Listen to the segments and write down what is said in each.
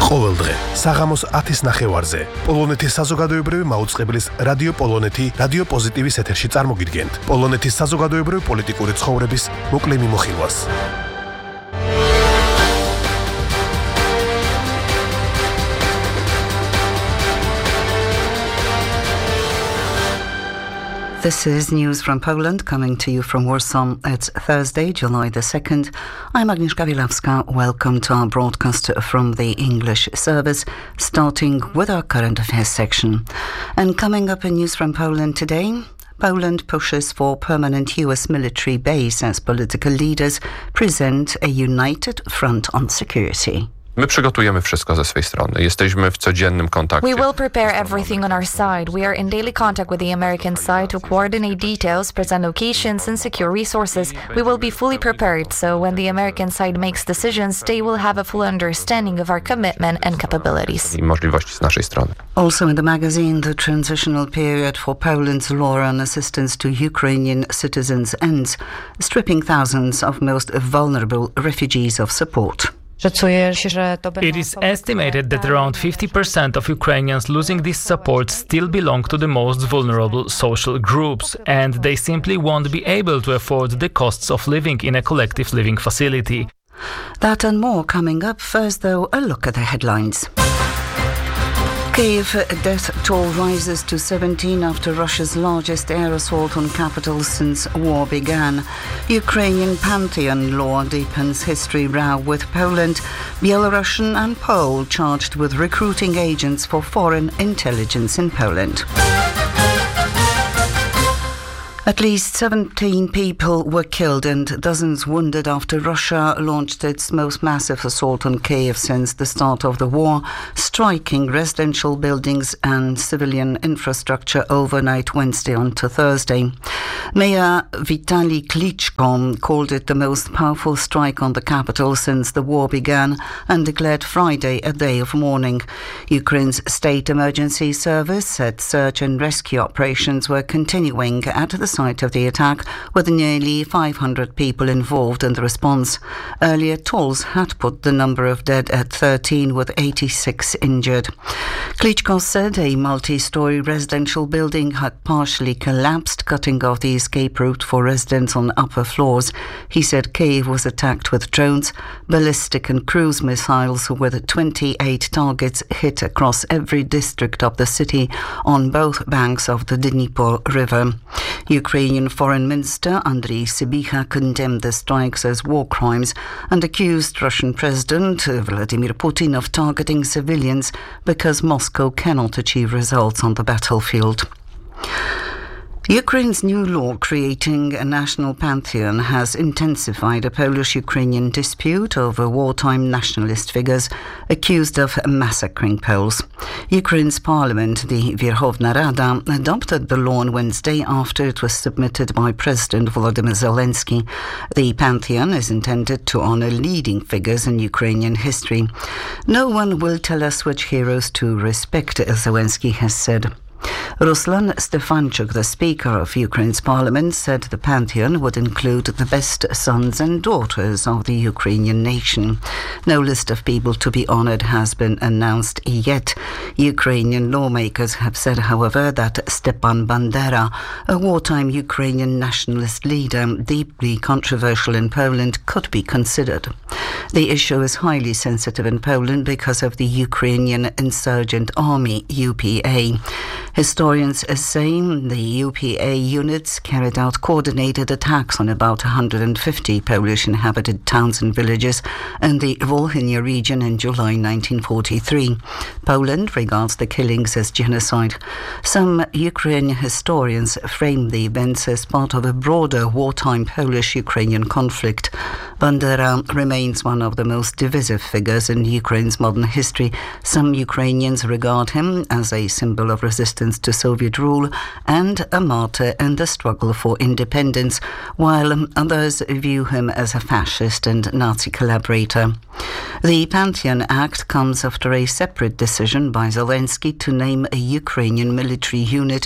ყოველდღე საღამოს 10-ის ნახევარზე პოლონეთის საზოგადოებრივი მაუწყებლის რადიო პოლონეთი რადიო პოზიტივის ეთერში წარმოგიდგენთ პოლონეთის საზოგადოებრივი პოლიტიკური ცხოვრების მოკლე მიმოხილვას. This is news from Poland, coming to you from Warsaw. It's Thursday, July the 2nd. I'm Agnieszka Wielawska. Welcome to our broadcast from the English service, starting with our current affairs section. And coming up in news from Poland today, Poland pushes for permanent US military base as political leaders present a united front on security. My przygotujemy wszystko ze swej strony. Jesteśmy w codziennym kontakcie. We will prepare everything on our side. We are in daily contact with the American side to coordinate details, present locations and secure resources. We will be fully prepared, so when the American side makes decisions, they will have a full understanding of our commitment and capabilities. I możliwości z naszej strony. Also in the magazine, the transitional period for Poland's law on assistance to Ukrainian citizens ends, stripping thousands of most vulnerable refugees of support. It is estimated that around 50% of Ukrainians losing this support still belong to the most vulnerable social groups, and they simply won't be able to afford the costs of living in a collective living facility. That and more coming up. First, though, a look at the headlines. Kyiv death toll rises to 17 after Russia's largest air assault on capital since war began. Ukrainian pantheon law deepens history row with Poland. Belarusian and Pole charged with recruiting agents for foreign intelligence in Poland. At least 17 people were killed and dozens wounded after Russia launched its most massive assault on Kyiv since the start of the war, striking residential buildings and civilian infrastructure overnight Wednesday onto Thursday. Mayor Vitaly Klitschko called it the most powerful strike on the capital since the war began and declared Friday a day of mourning. Ukraine's state emergency service said search and rescue operations were continuing at the site of the attack, with nearly 500 people involved in the response. Earlier tolls had put the number of dead at 13, with 86 injured. Klitschko said a multi-story residential building had partially collapsed, cutting off the escape route for residents on upper floors. He said Kyiv was attacked with drones, ballistic and cruise missiles, with 28 targets hit across every district of the city on both banks of the Dnipro River. Ukrainian Foreign Minister Andriy Sybiha condemned the strikes as war crimes and accused Russian President Vladimir Putin of targeting civilians because Moscow cannot achieve results on the battlefield. Ukraine's new law creating a national pantheon has intensified a Polish-Ukrainian dispute over wartime nationalist figures accused of massacring Poles. Ukraine's parliament, the Verkhovna Rada, adopted the law on Wednesday after it was submitted by President Volodymyr Zelensky. The pantheon is intended to honor leading figures in Ukrainian history. No one will tell us which heroes to respect, Zelensky has said. Ruslan Stefanchuk, the Speaker of Ukraine's parliament, said the pantheon would include the best sons and daughters of the Ukrainian nation. No list of people to be honored has been announced yet. Ukrainian lawmakers have said, however, that Stepan Bandera, a wartime Ukrainian nationalist leader deeply controversial in Poland, could be considered. The issue is highly sensitive in Poland because of the Ukrainian Insurgent Army, UPA. Historians say the UPA units carried out coordinated attacks on about 150 Polish inhabited towns and villages in the Volhynia region in July 1943. Poland regards the killings as genocide. Some Ukrainian historians frame the events as part of a broader wartime Polish-Ukrainian conflict. Bandera remains one of the most divisive figures in Ukraine's modern history. Some Ukrainians regard him as a symbol of resistance to Soviet rule and a martyr in the struggle for independence, while others view him as a fascist and Nazi collaborator. The Pantheon Act comes after a separate decision by Zelensky to name a Ukrainian military unit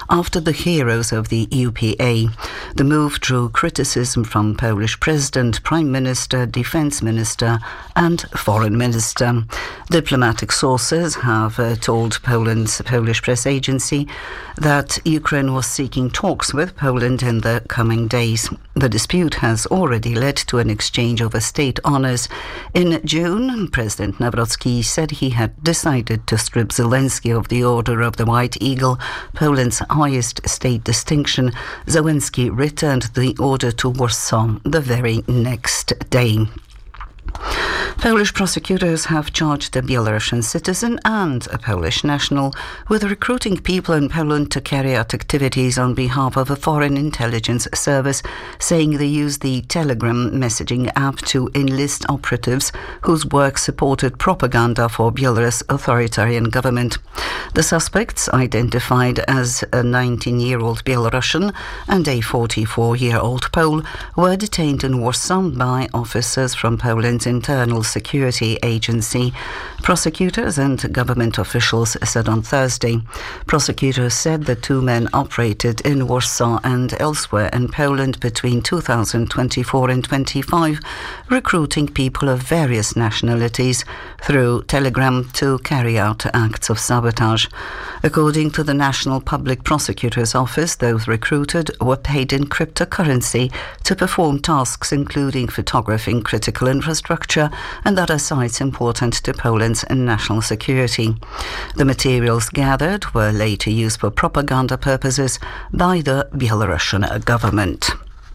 after the heroes of the UPA. The move drew criticism from Polish President, Prime Minister, Defence Minister and Foreign Minister. Diplomatic sources have told Poland's Polish press agency that Ukraine was seeking talks with Poland in the coming days. The dispute has already led to an exchange of state honours. In June, President Nawrocki said he had decided to strip Zelensky of the Order of the White Eagle, Poland's highest state distinction. Zelensky returned the order to Warsaw the very next day. Polish prosecutors have charged a Belarusian citizen and a Polish national with recruiting people in Poland to carry out activities on behalf of a foreign intelligence service, saying they used the Telegram messaging app to enlist operatives whose work supported propaganda for Belarus authoritarian government. The suspects, identified as a 19-year-old Belarusian and a 44-year-old Pole, were detained in Warsaw by officers from Poland's Internal Security Agency. Prosecutors and government officials said on Thursday. Prosecutors said the two men operated in Warsaw and elsewhere in Poland between 2024 and 25, recruiting people of various nationalities through Telegram to carry out acts of sabotage. According to the National Public Prosecutor's Office, those recruited were paid in cryptocurrency to perform tasks including photographing critical infrastructure and other sites important to Poland's national security. The materials gathered were later used for propaganda purposes by the Belarusian government.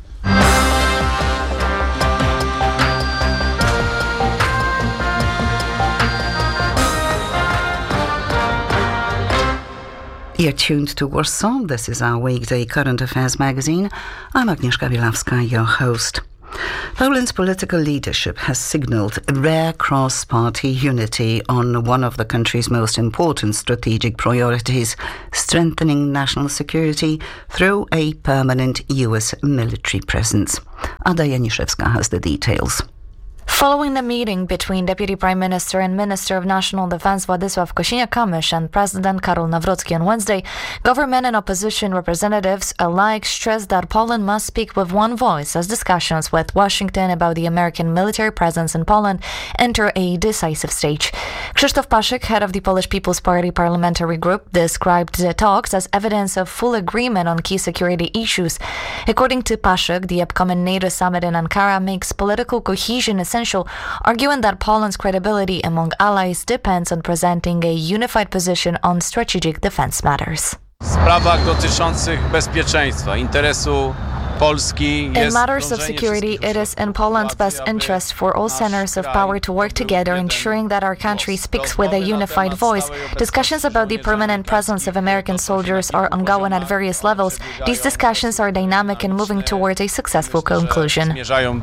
You're tuned to Warsaw. This is our weekday current affairs magazine. I'm Agnieszka Bielawska, your host. Poland's political leadership has signalled rare cross-party unity on one of the country's most important strategic priorities, strengthening national security through a permanent US military presence. Ada Janiszewska has the details. Following the meeting between Deputy Prime Minister and Minister of National Defense Władysław Kosiniak-Kamysz and President Karol Nawrocki on Wednesday, government and opposition representatives alike stressed that Poland must speak with one voice as discussions with Washington about the American military presence in Poland enter a decisive stage. Krzysztof Paszyk, head of the Polish People's Party parliamentary group, described the talks as evidence of full agreement on key security issues. According to Paszyk, the upcoming NATO summit in Ankara makes political cohesion essential, arguing that Poland's credibility among allies depends on presenting a unified position on strategic defense matters. W sprawach dotyczących bezpieczeństwa, interesu Polski in matters of security, it is in Poland's best interest for all centers of power to work together, ensuring that our country speaks with a unified voice. Discussions about the permanent presence of American soldiers are ongoing at various levels. These discussions are dynamic and moving towards a successful conclusion.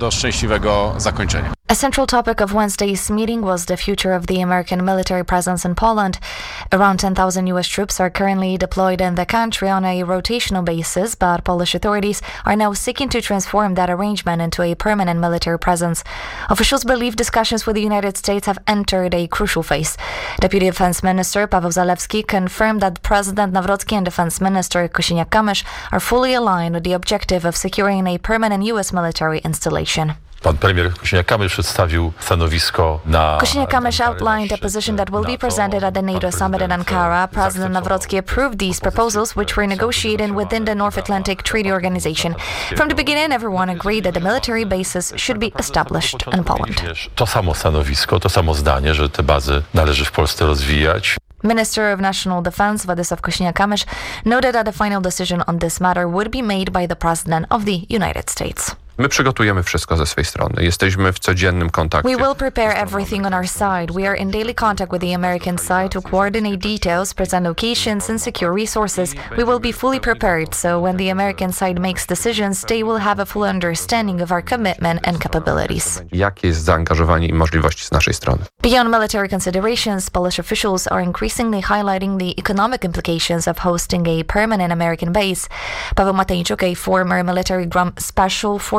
A central topic of Wednesday's meeting was the future of the American military presence in Poland. Around 10,000 U.S. troops are currently deployed in the country on a rotational basis, but Polish authorities are now seeking to transform that arrangement into a permanent military presence. Officials believe discussions with the United States have entered a crucial phase. Deputy Defense Minister Paweł Zalewski confirmed that President Nawrocki and Defense Minister Kosiniak-Kamysz are fully aligned with the objective of securing a permanent U.S. military installation. Pan premier Kosiniak-Kamysz przedstawił stanowisko na... Kosiniak-Kamysz outlined a position that will be presented at the NATO summit in Ankara. President Nawrocki approved these proposals, which were negotiated within the North Atlantic Treaty Organization. From the beginning, everyone agreed that the military bases should be established in Poland. To samo stanowisko, to samo zdanie, że te bazy należy w Polsce rozwijać. Minister of National Defense Władysław Kosiniak-Kamysz noted that the final decision on this matter would be made by the President of the United States. My przygotujemy wszystko ze swej strony. Jesteśmy w codziennym kontakcie. We will prepare everything on our side. We are in daily contact with the American side to coordinate details, present locations and secure resources. We will be fully prepared, so when the American side makes decisions, they will have a full understanding of our commitment and capabilities. Jakie jest zaangażowanie i możliwości z naszej strony? Beyond military considerations, Polish officials are increasingly highlighting the economic implications of hosting a permanent American base. Paweł Matejczuk, a former military Special Forces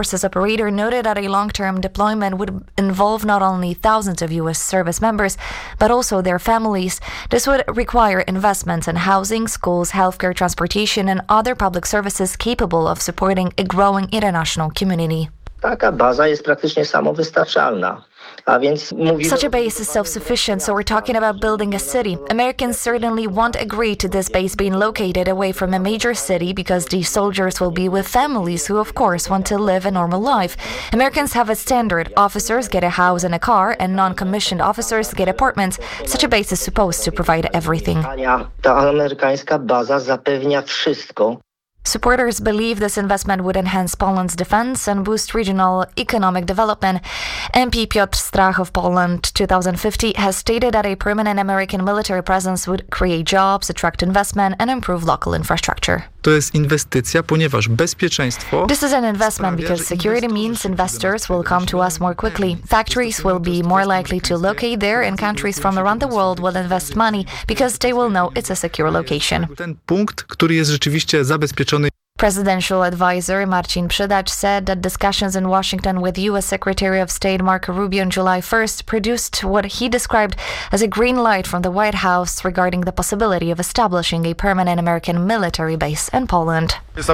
Forces operator noted that a long-term deployment would involve not only thousands of U.S. service members, but also their families. This would require investments in housing, schools, healthcare, transportation, and other public services capable of supporting a growing international community. Taka baza jest praktycznie samowystarczalna. Such a base is self-sufficient, so we're talking about building a city. Americans certainly won't agree to this base being located away from a major city because these soldiers will be with families who, of course, want to live a normal life. Americans have a standard. Officers get a house and a car, and non-commissioned officers get apartments. Such a base is supposed to provide everything. Ta amerykańska baza zapewnia wszystko. Supporters believe this investment would enhance Poland's defense and boost regional economic development. MP Piotr Strach of Poland 2050 has stated that a permanent American military presence would create jobs, attract investment, and improve local infrastructure. To jest inwestycja, ponieważ bezpieczeństwo... This is an investment because security means investors will come to us more quickly. Factories will be more likely to locate there, and countries from around the world will invest money because they will know it's a secure location. Ten punkt, który jest rzeczywiście zabezpieczony. Presidential advisor Marcin Przydacz said that discussions in Washington with U.S. Secretary of State Marco Rubio on July 1st produced what he described as a green light from the White House regarding the possibility of establishing a permanent American military base in Poland.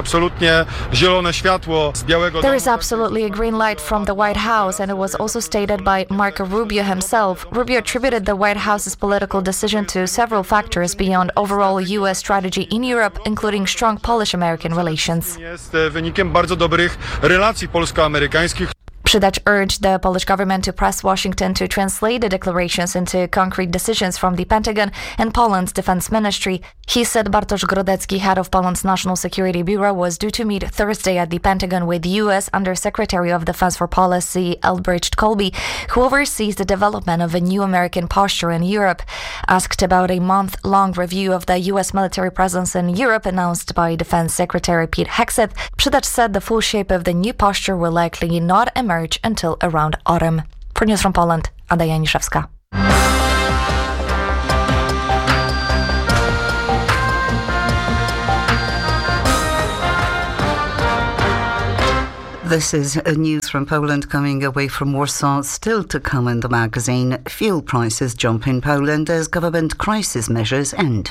There is absolutely a green light from the White House, and it was also stated by Marco Rubio himself. Rubio attributed the White House's political decision to several factors beyond overall U.S. strategy in Europe, including strong Polish-American relations. Jest wynikiem bardzo dobrych relacji polsko-amerykańskich. Przydacz urged the Polish government to press Washington to translate the declarations into concrete decisions from the Pentagon and Poland's defense ministry. He said Bartosz Grodecki, head of Poland's National Security Bureau, was due to meet Thursday at the Pentagon with U.S. Undersecretary of Defense for Policy Elbridge Colby, who oversees the development of a new American posture in Europe. Asked about a month-long review of the U.S. military presence in Europe announced by Defense Secretary Pete Hegseth, Przydacz said the full shape of the new posture will likely not emerge until around autumn. For News from Poland, Ada Janiszewska. This is news from Poland coming away from Warsaw. Still to come in the magazine, fuel prices jump in Poland as government crisis measures end.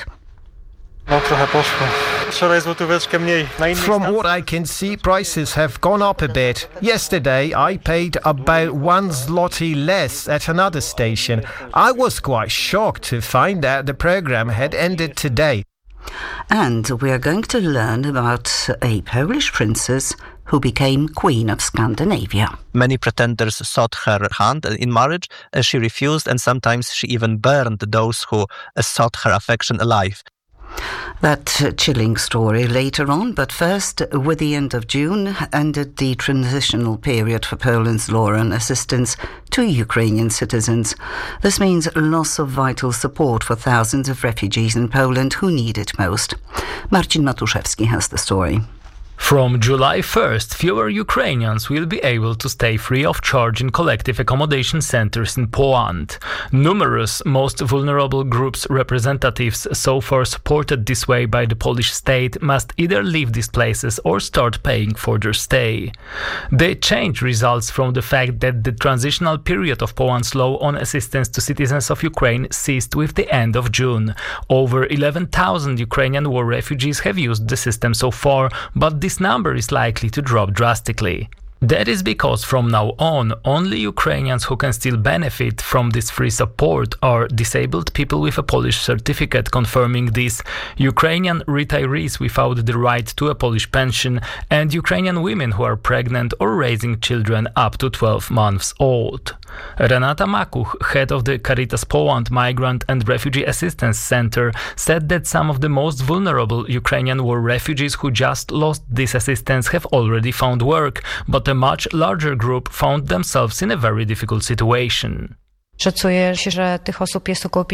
From what I can see, prices have gone up a bit. Yesterday, I paid about 1 zloty less at another station. I was quite shocked to find out the program had ended today. And we are going to learn about a Polish princess who became Queen of Scandinavia. Many pretenders sought her hand in marriage. She refused, and sometimes she even burned those who sought her affection alive. That chilling story later on, but first, with the end of June, ended the transitional period for Poland's law and assistance to Ukrainian citizens. This means loss of vital support for thousands of refugees in Poland who need it most. Marcin Matuszewski has the story. From July 1st, fewer Ukrainians will be able to stay free of charge in collective accommodation centers in Poland. Numerous most vulnerable groups' representatives, so far supported this way by the Polish state, must either leave these places or start paying for their stay. The change results from the fact that the transitional period of Poland's law on assistance to citizens of Ukraine ceased with the end of June. Over 11,000 Ukrainian war refugees have used the system so far, but this number is likely to drop drastically. That is because from now on, only Ukrainians who can still benefit from this free support are disabled people with a Polish certificate confirming this, Ukrainian retirees without the right to a Polish pension, and Ukrainian women who are pregnant or raising children up to 12 months old. Renata Makuch, head of the Caritas Poland Migrant and Refugee Assistance Center, said that some of the most vulnerable Ukrainian war refugees who just lost this assistance have already found work, but a much larger group found themselves in a very difficult situation. Szacuje się, że tych osób jest około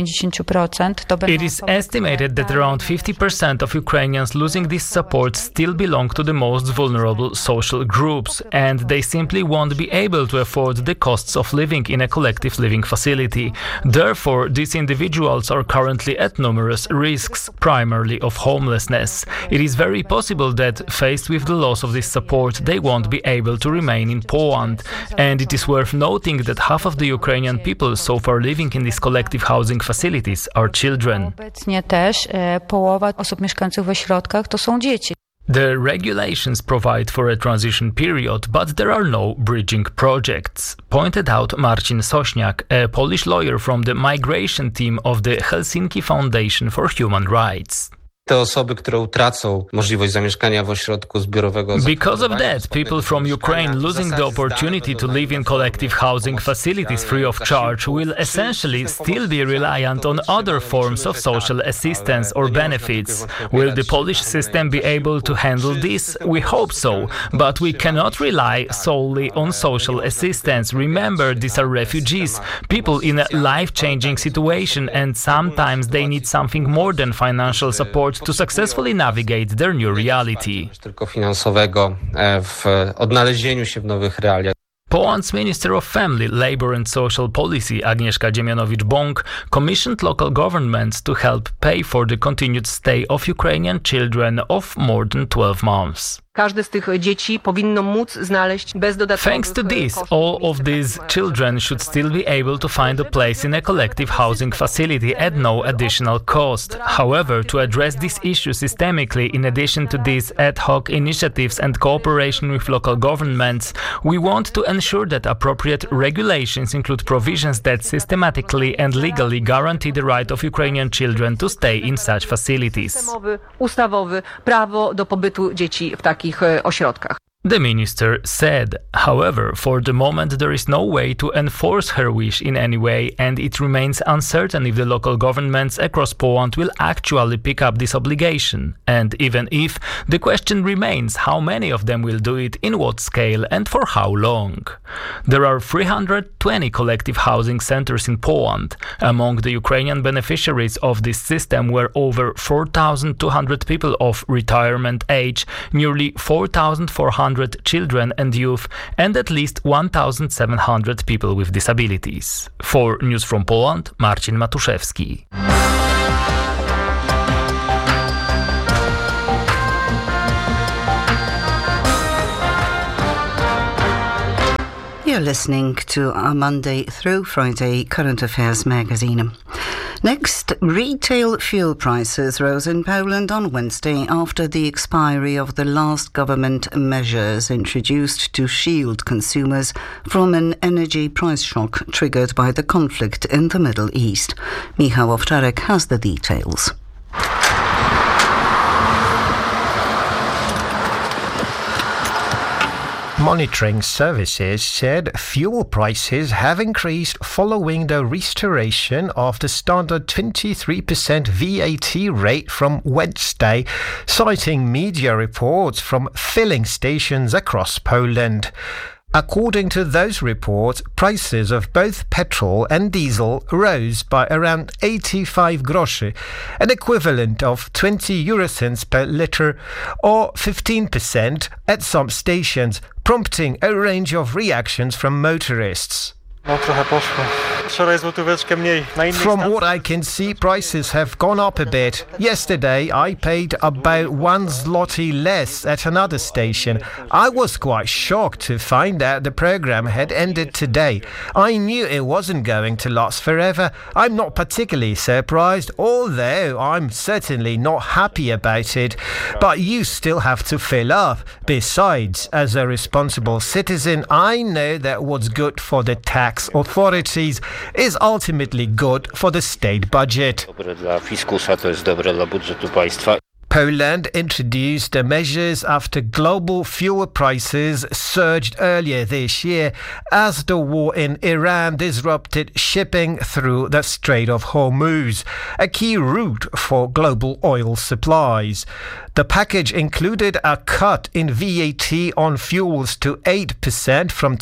50%. It is estimated that around 50% of Ukrainians losing this support still belong to the most vulnerable social groups, and they simply won't be able to afford the costs of living in a collective living facility. Therefore, these individuals are currently at numerous risks, primarily of homelessness. It is very possible that, faced with the loss of this support, they won't be able to remain in Poland. And it is worth noting that half of the Ukrainian people so far living in these collective housing facilities are children. Obecnie też połowa osób mieszkających w ośrodkach to są dzieci. The regulations provide for a transition period, but there are no bridging projects, pointed out Marcin Sośniak, a Polish lawyer from the migration team of the Helsinki Foundation for Human Rights. Te osoby, które utracą możliwość zamieszkania w ośrodku zbiorowego. Because of that, people from Ukraine losing the opportunity to live in collective housing facilities free of charge will essentially still be reliant on other forms of social assistance or benefits. Will the Polish system be able to handle this? We hope so, but we cannot rely solely on social assistance. Remember, these are refugees, people in a life-changing situation, and sometimes they need something more than financial support to successfully navigate their new reality. Tylko finansowego w odnalezieniu się w nowych realiach. Poland's Minister of Family, Labour and Social Policy, Agnieszka Dziemianowicz-Bąk, commissioned local governments to help pay for the continued stay of Ukrainian children of more than 12 months. Każde z tych dzieci powinno móc znaleźć bez dodatkowych Thanks to this, all of these children should still be able to find a place in a collective housing facility at no additional cost. However, to address this issue systemically, in addition to these ad hoc initiatives and cooperation with local governments, we want to ensure that appropriate regulations include provisions that systematically and legally guarantee the right of Ukrainian children to stay in such facilities. Ustawowy prawo do pobytu dzieci w takich ośrodkach. The minister said. However, for the moment there is no way to enforce her wish in any way, and it remains uncertain if the local governments across Poland will actually pick up this obligation. And even if, the question remains how many of them will do it, in what scale and for how long. There are 320 collective housing centers in Poland. Among the Ukrainian beneficiaries of this system were over 4,200 people of retirement age, nearly 4,400 children and youth, and at least 1,700 people with disabilities. For News from Poland, Marcin Matuszewski. You're listening to our Monday through Friday Current Affairs magazine. Next, retail fuel prices rose in Poland on Wednesday after the expiry of the last government measures introduced to shield consumers from an energy price shock triggered by the conflict in the Middle East. Michał Owczarek has the details. Monitoring services said fuel prices have increased following the restoration of the standard 23% VAT rate from Wednesday, citing media reports from filling stations across Poland. According to those reports, prices of both petrol and diesel rose by around 85 groszy, an equivalent of 20 eurocents per litre, or 15% at some stations, prompting a range of reactions from motorists. From what I can see, prices have gone up a bit. Yesterday I paid about 1 zloty less at another station. I was quite shocked to find out the program had ended today. I knew it wasn't going to last forever. I'm not particularly surprised, although I'm certainly not happy about it. But you still have to fill up. Besides, as a responsible citizen, I know that what's good for the tax authorities is ultimately good for the state budget. Poland introduced the measures after global fuel prices surged earlier this year as the war in Iran disrupted shipping through the Strait of Hormuz, a key route for global oil supplies. The package included a cut in VAT on fuels to 8% from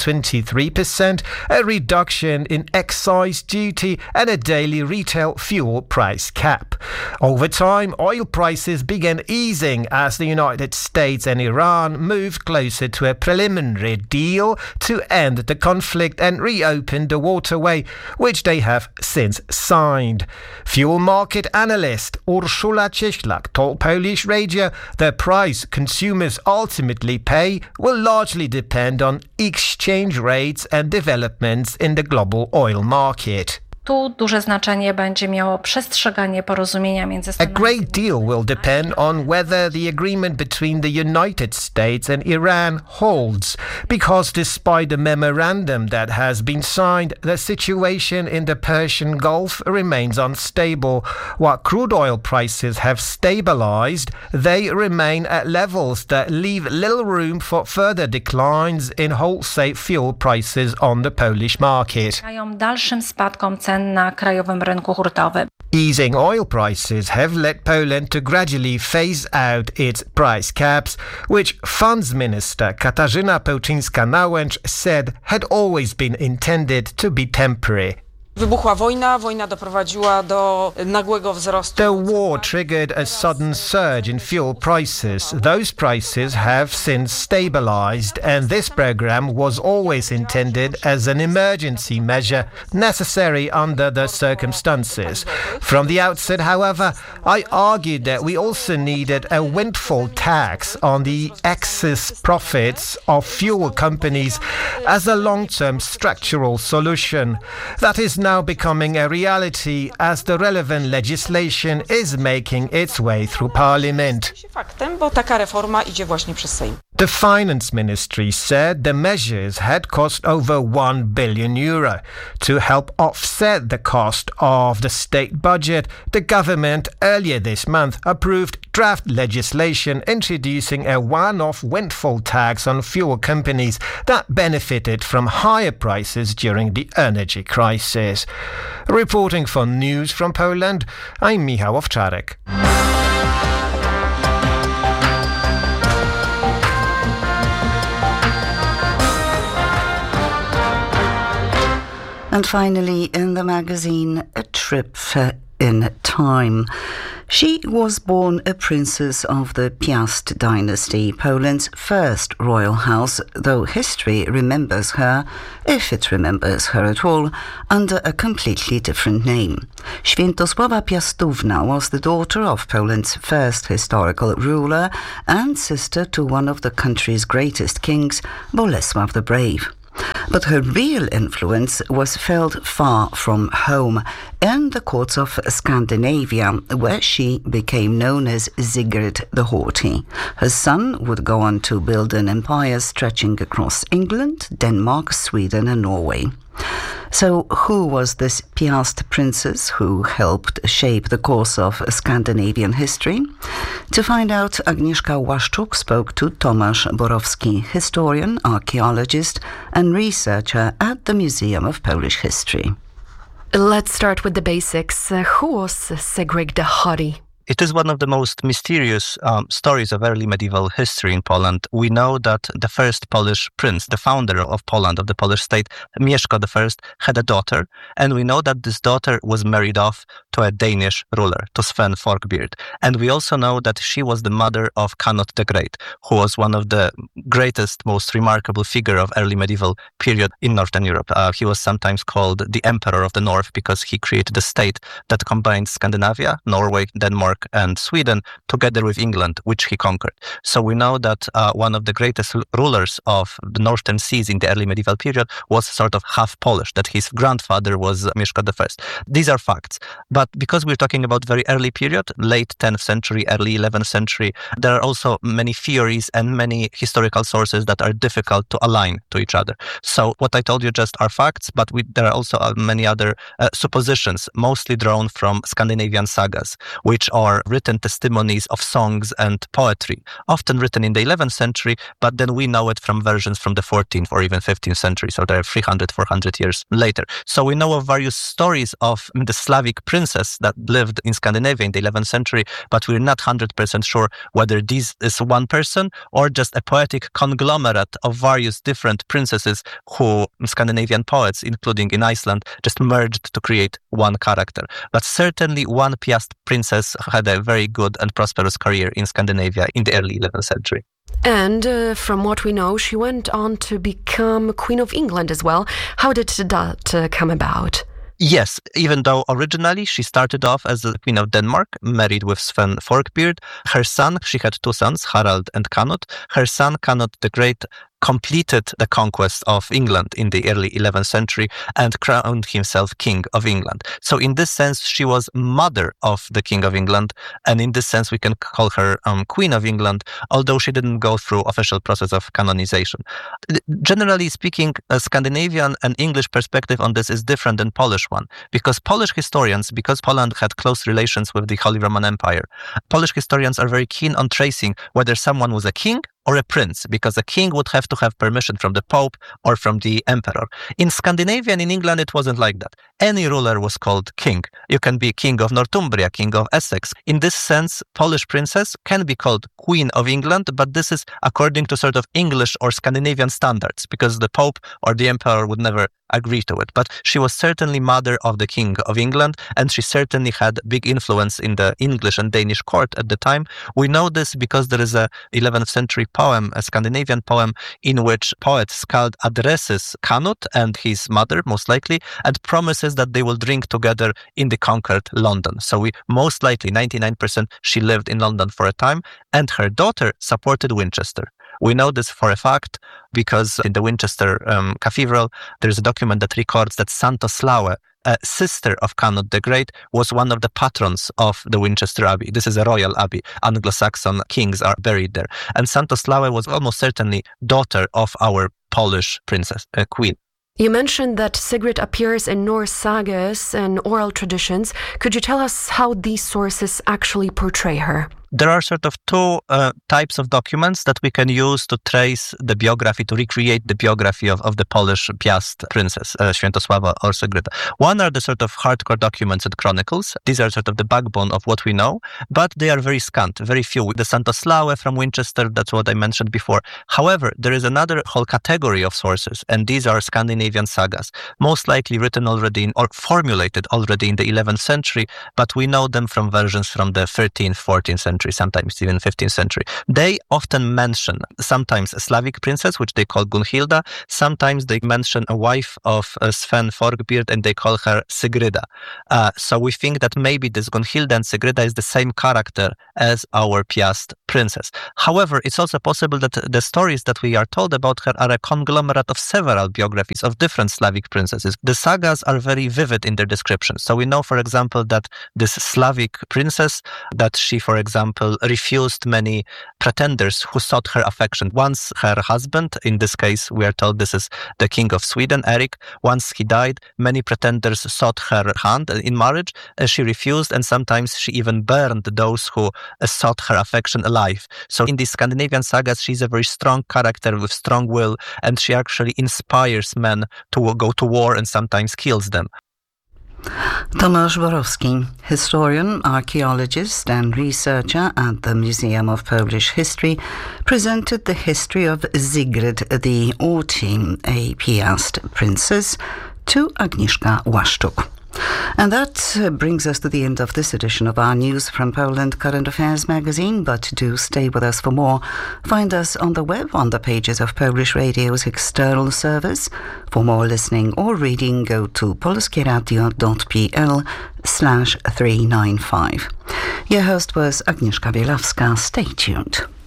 23%, a reduction in excise duty and a daily retail fuel price cap. Over time, oil prices began easing as the United States and Iran moved closer to a preliminary deal to end the conflict and reopen the waterway, which they have since signed. Fuel market analyst Urszula Cieślak told Polish radio the price consumers ultimately pay will largely depend on exchange rates and developments in the global oil market. Tu duże znaczenie będzie miało przestrzeganie porozumienia między A great deal will depend on whether the agreement between the United States and Iran holds, because despite the memorandum that has been signed, the situation in the Persian Gulf remains unstable. While crude oil prices have stabilized, they remain at levels that leave little room for further declines in wholesale fuel prices on the Polish market. Dalszym spadkom cen na krajowym rynku hurtowym. Easing oil prices have led Poland to gradually phase out its price caps, which Funds Minister Katarzyna Pełczyńska-Nałęcz said had always been intended to be temporary. Wybuchła wojna doprowadziła do nagłego wzrostu. The war triggered a sudden surge in fuel prices. Those prices have since stabilized, and this program was always intended as an emergency measure necessary under the circumstances. From the outset, however, I argued that we also needed a windfall tax on the excess profits of fuel companies as a long-term structural solution. That is now becoming a reality as the relevant legislation is making its way through Parliament. Faktem, bo taka reforma idzie właśnie przez Sejm. The Finance Ministry said the measures had cost over €1 billion. To help offset the cost of the state budget, the government earlier this month approved draft legislation introducing a one-off windfall tax on fuel companies that benefited from higher prices during the energy crisis. Reporting for News from Poland, I'm Michał Owczarek. And finally, in the magazine, a trip in time. She was born a princess of the Piast dynasty, Poland's first royal house, though history remembers her, if it remembers her at all, under a completely different name. Świętosława Piastówna was the daughter of Poland's first historical ruler and sister to one of the country's greatest kings, Bolesław the Brave. But her real influence was felt far from home, in the courts of Scandinavia, where she became known as Sigrid the Haughty. Her son would go on to build an empire stretching across England, Denmark, Sweden and Norway. So who was this Piast princess who helped shape the course of Scandinavian history? To find out, Agnieszka Łaszczuk spoke to Tomasz Borowski, historian, archaeologist and researcher at the Museum of Polish History. Let's start with the basics. Who was Sigrid the Haughty? It is one of the most mysterious stories of early medieval history in Poland. We know that the first Polish prince, the founder of Poland, of the Polish state, Mieszko I, had a daughter. And we know that this daughter was married off to a Danish ruler, to Sven Forkbeard. And we also know that she was the mother of Canute the Great, who was one of the greatest, most remarkable figure of early medieval period in Northern Europe. He was sometimes called the Emperor of the North because he created a state that combined Scandinavia, Norway, Denmark, and Sweden together with England, which he conquered. So we know that one of the greatest rulers of the Northern Seas in the early medieval period was sort of half Polish, that his grandfather was Mieszko I. These are facts. But because we're talking about very early period, late 10th century, early 11th century, there are also many theories and many historical sources that are difficult to align to each other. So what I told you just are facts, but there are also many other suppositions, mostly drawn from Scandinavian sagas, which or written testimonies of songs and poetry, often written in the 11th century, but then we know it from versions from the 14th or even 15th century, so they're 300, 400 years later. So we know of various stories of the Slavic princess that lived in Scandinavia in the 11th century, but we're not 100% sure whether this is one person or just a poetic conglomerate of various different princesses who Scandinavian poets, including in Iceland, just merged to create one character. But certainly one Piast princess had a very good and prosperous career in Scandinavia in the early 11th century. And from what we know, she went on to become Queen of England as well. How did that come about? Yes, even though originally she started off as the Queen of Denmark, married with Sven Forkbeard. Her son, she had two sons, Harald and Canute. Her son, Canute the Great, completed the conquest of England in the early 11th century and crowned himself King of England. So in this sense, she was mother of the King of England, and in this sense we can call her Queen of England, although she didn't go through official process of canonization. Generally speaking, a Scandinavian and English perspective on this is different than Polish one, because Polish historians, because Poland had close relations with the Holy Roman Empire, Polish historians are very keen on tracing whether someone was a king or a prince, because a king would have to have permission from the Pope or from the Emperor. In Scandinavia and in England, it wasn't like that. Any ruler was called king. You can be king of Northumbria, king of Essex. In this sense, Polish princess can be called Queen of England, but this is according to sort of English or Scandinavian standards, because the Pope or the Emperor would never agree to it. But she was certainly mother of the King of England, and she certainly had big influence in the English and Danish court at the time. We know this because there is a 11th century poem, a Scandinavian poem, in which poet Skald addresses Canute and his mother, most likely, and promises that they will drink together in the conquered London. So we most likely, 99%, she lived in London for a time, and her daughter supported Winchester. We know this for a fact because in the Winchester Cathedral, there is a document that records that Santoslawe, a sister of Canute the Great, was one of the patrons of the Winchester Abbey. This is a royal abbey. Anglo-Saxon kings are buried there. And Santoslawe was almost certainly daughter of our Polish princess, queen. You mentioned that Sigrid appears in Norse sagas and oral traditions. Could you tell us how these sources actually portray her? There are sort of two types of documents that we can use to trace the biography, to recreate the biography of the Polish Piast princess, Świętosława or Sigryda. One are the sort of hardcore documents and chronicles. These are sort of the backbone of what we know, but they are very scant, very few. The Santoslawe from Winchester, that's what I mentioned before. However, there is another whole category of sources, and these are Scandinavian sagas, most likely written already or formulated already in the 11th century, but we know them from versions from the 13th, 14th century. Sometimes even 15th century. They often mention sometimes a Slavic princess, which they call Gunhilda. Sometimes they mention a wife of Sven Forkbeard, and they call her Sigryda. So we think that maybe this Gunhilda and Sigryda is the same character as our Piast princess. However, it's also possible that the stories that we are told about her are a conglomerate of several biographies of different Slavic princesses. The sagas are very vivid in their descriptions. So we know, for example, that this Slavic princess, that she, for example, refused many pretenders who sought her affection. Once her husband, in this case we are told this is the King of Sweden, Eric, once he died, many pretenders sought her hand in marriage. She refused, and sometimes she even burned those who sought her affection alive. So in these Scandinavian sagas, she's a very strong character with strong will, and she actually inspires men to go to war and sometimes kills them. Tomasz Borowski, historian, archaeologist and researcher at the Museum of Polish History, presented the history of Sigrid the Orty, a Piast princess, to Agnieszka Łaszczuk. And that brings us to the end of this edition of our News from Poland Current Affairs magazine, but do stay with us for more. Find us on the web on the pages of Polish Radio's external service. For more listening or reading, go to polskieradio.pl/395. Your host was Agnieszka Bielawska. Stay tuned.